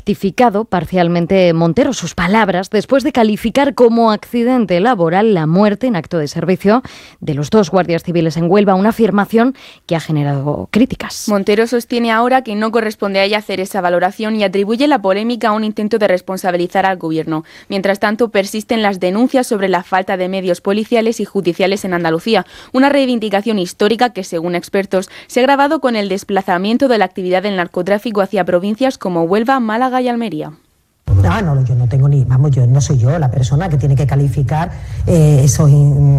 rectificado parcialmente Montero sus palabras después de calificar como accidente laboral la muerte en acto de servicio de los 2 guardias civiles en Huelva, una afirmación que ha generado críticas. Montero sostiene ahora que no corresponde a ella hacer esa valoración y atribuye la polémica a un intento de responsabilizar al Gobierno. Mientras tanto, persisten las denuncias sobre la falta de medios policiales y judiciales en Andalucía, una reivindicación histórica que, según expertos, se ha agravado con el desplazamiento de la actividad del narcotráfico hacia provincias como Huelva, Málaga y Almería. No, yo no tengo yo no soy yo la persona que tiene que calificar esas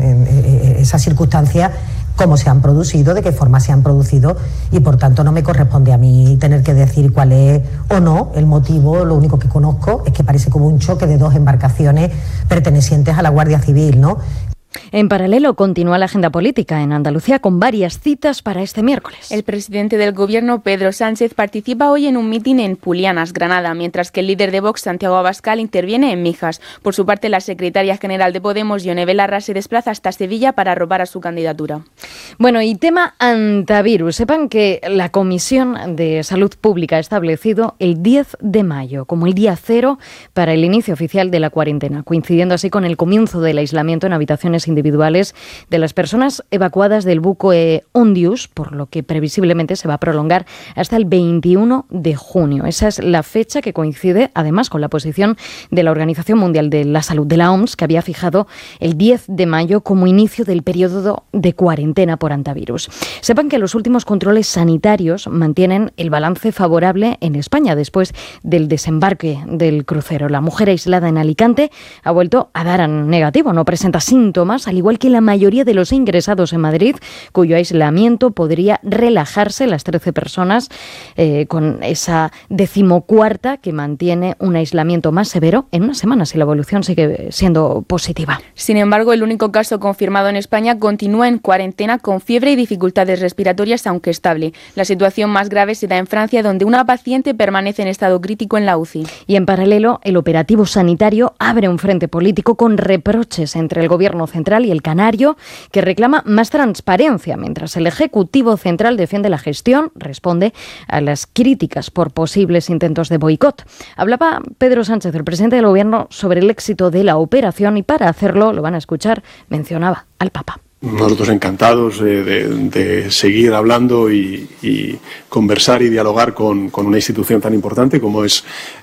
circunstancias, cómo se han producido, de qué forma se han producido, y por tanto no me corresponde a mí tener que decir cuál es o no el motivo. Lo único que conozco es que parece como un choque de 2 embarcaciones pertenecientes a la Guardia Civil, ¿no? En paralelo, continúa la agenda política en Andalucía con varias citas para este miércoles. El presidente del Gobierno, Pedro Sánchez, participa hoy en un mitin en Pulianas, Granada, mientras que el líder de Vox, Santiago Abascal, interviene en Mijas. Por su parte, la secretaria general de Podemos, Ione Belarra, se desplaza hasta Sevilla para robar a su candidatura. Bueno, y tema antivirus. Sepan que la Comisión de Salud Pública ha establecido el 10 de mayo como el día cero para el inicio oficial de la cuarentena, coincidiendo así con el comienzo del aislamiento en habitaciones individuales de las personas evacuadas del buque Ondius, por lo que previsiblemente se va a prolongar hasta el 21 de junio. Esa es la fecha que coincide además con la posición de la Organización Mundial de la Salud, de la OMS, que había fijado el 10 de mayo como inicio del periodo de cuarentena por antivirus. Sepan que los últimos controles sanitarios mantienen el balance favorable en España después del desembarque del crucero. La mujer aislada en Alicante ha vuelto a dar negativo, no presenta síntomas, al igual que la mayoría de los ingresados en Madrid, cuyo aislamiento podría relajarse. Las 13 personas con esa 14ª que mantiene un aislamiento más severo en una semana, si la evolución sigue siendo positiva. Sin embargo, el único caso confirmado en España continúa en cuarentena con fiebre y dificultades respiratorias, aunque estable. La situación más grave se da en Francia, donde una paciente permanece en estado crítico en la UCI. Y en paralelo, el operativo sanitario abre un frente político con reproches entre el Gobierno central y el canario, que reclama más transparencia, mientras el Ejecutivo central defiende la gestión, responde a las críticas por posibles intentos de boicot. Hablaba Pedro Sánchez, el presidente del Gobierno, sobre el éxito de la operación y para hacerlo, lo van a escuchar, mencionaba al Papa. Nosotros encantados de seguir hablando y conversar y dialogar con una institución tan importante como es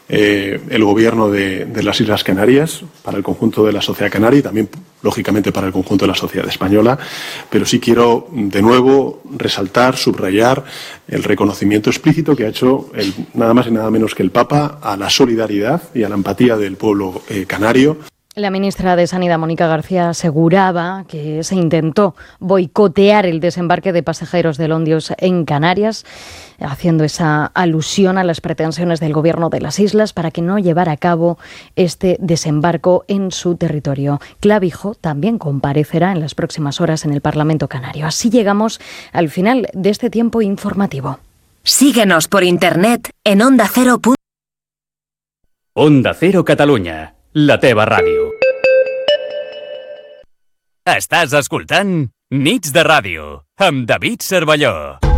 el Gobierno de las Islas Canarias, para el conjunto de la sociedad canaria y también, lógicamente, para el conjunto de la sociedad española. Pero sí quiero, de nuevo, resaltar, subrayar el reconocimiento explícito que ha hecho nada más y nada menos que el Papa a la solidaridad y a la empatía del pueblo canario. La ministra de Sanidad, Mónica García, aseguraba que se intentó boicotear el desembarque de pasajeros del Ondius en Canarias, haciendo esa alusión a las pretensiones del Gobierno de las islas para que no llevara a cabo este desembarco en su territorio. Clavijo también comparecerá en las próximas horas en el Parlamento canario. Así llegamos al final de este tiempo informativo. Síguenos por internet en Onda Cero. Onda Cero Catalunya, la teva ràdio. Estàs escoltant Nits de Ràdio amb David Cervelló.